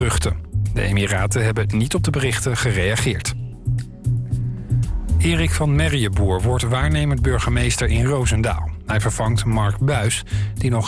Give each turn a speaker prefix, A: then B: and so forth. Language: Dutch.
A: geruchten. De Emiraten hebben niet op de berichten gereageerd. Erik van Merrijeboer wordt waarnemend burgemeester in Roosendaal. Hij vervangt Mark Buys, die nog